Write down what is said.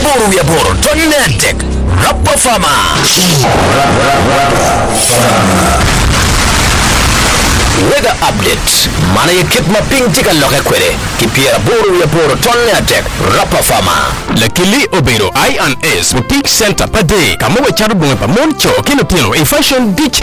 buru ya buru tonetek Rappa Fama. Weather update. Mana yekit maping tika loke kwere. Kipiera buru ya buru tonetek Rappa Fama. Lakili obero I&S boutique center pade. Kamu we charu bunga pa moncho kinotino a fashion ditch